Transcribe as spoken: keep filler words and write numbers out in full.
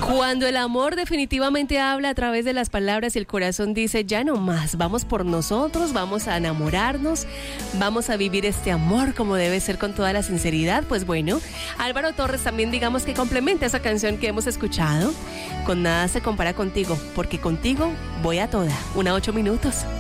Cuando el amor definitivamente habla a través de las palabras y el corazón dice, ya no más, vamos por nosotros, vamos a enamorarnos, vamos a vivir este amor como debe ser con toda la sinceridad, pues bueno, Álvaro Torres también digamos que complementa esa canción que hemos escuchado, con nada se compara contigo, porque contigo voy a toda, una ocho minutos.